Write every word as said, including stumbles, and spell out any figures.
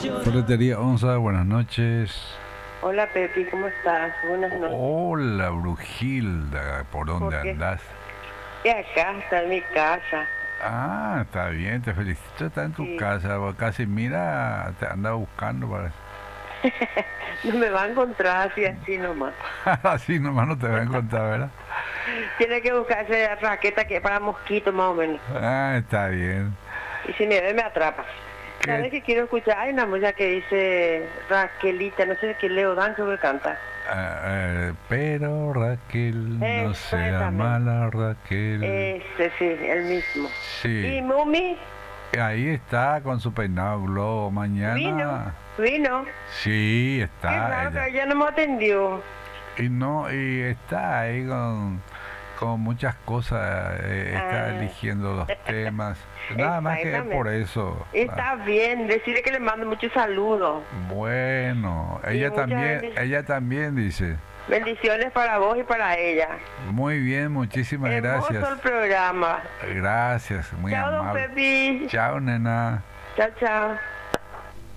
Ferretería Onza, buenas noches. Hola Pepi, ¿cómo estás? Buenas noches. Hola Brujilda, ¿por dónde ¿Por qué? andás? Y acá está en mi casa. Ah, está bien, te felicito, está en tu Sí. casa. Casi mira, te anda buscando para... No me va a encontrar así, así nomás. Así nomás no te va a encontrar, ¿verdad? Tiene que buscarse raqueta que es para mosquitos más o menos. Ah, está bien. Y si me ve, me atrapa. ¿Sabes ¿Qué? qué quiero escuchar? Hay una música que dice Raquelita, no sé qué Leo Dan creo que canta. Ah, eh, pero Raquel, no sea Exactamente. mala Raquel. Ese sí, el mismo. Sí, Y Mumi ahí está con su peinado globo. vino, Mañana, vino. sí, Qué está raro ella. que ella no me atendió. Y no, y está ahí con, con muchas cosas, eh, está Ah, eligiendo los temas, nada más que por exactamente. eso. Ah, Está bien, decirle que le mando muchos saludos bueno, y ella muchas también, bendi- ella también dice, bendiciones para vos y para ella. muy bien, muchísimas gracias. Hermoso el programa. Gracias, muy Chao, don amable. Pepi. Chao, nena. Chao, chao.